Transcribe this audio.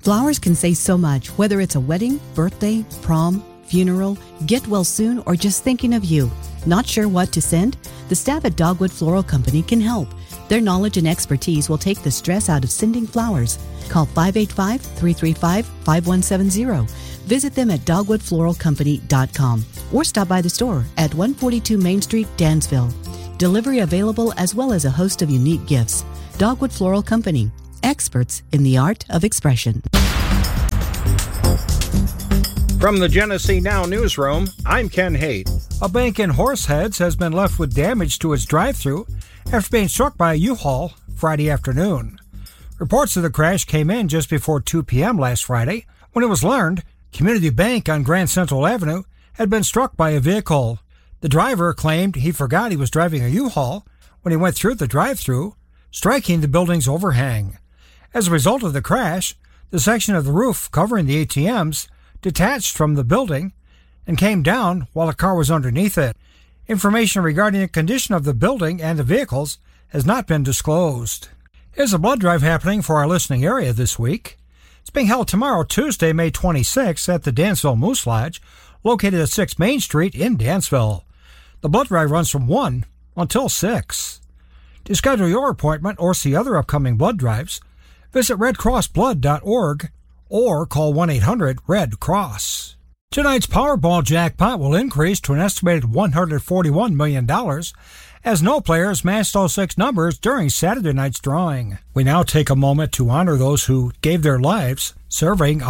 Flowers can say so much, whether it's a wedding, birthday, prom, funeral, get well soon, or just thinking of you. Not sure what to send? The staff at Dogwood Floral Company can help. Their knowledge and expertise will take the stress out of sending flowers. Call 585-335-5170. Visit them at dogwoodfloralcompany.com or stop by the store at 142 Main Street, Dansville. Delivery available as well as a host of unique gifts. Dogwood Floral Company, experts in the art of expression. From the Genesee Now newsroom, I'm Ken Haight. A bank in Horseheads has been left with damage to its drive-thru after being struck by a U-Haul Friday afternoon. Reports of the crash came in just before 2 p.m. last Friday when it was learned Community Bank on Grand Central Avenue had been struck by a vehicle. The driver claimed he forgot he was driving a U-Haul when he went through the drive-thru, striking the building's overhang. As a result of the crash, the section of the roof covering the ATMs detached from the building and came down while a car was underneath it. Information regarding the condition of the building and the vehicles has not been disclosed. There's a blood drive happening for our listening area this week. It's being held tomorrow, Tuesday, May 26th at the Dansville Moose Lodge, located at 6 Main Street in Dansville. The blood drive runs from 1 until 6. To schedule your appointment or see other upcoming blood drives, visit redcrossblood.org or call 1-800-RED-CROSS. Tonight's Powerball jackpot will increase to an estimated $141 million as no players matched all 6 numbers during Saturday night's drawing. We now take a moment to honor those who gave their lives serving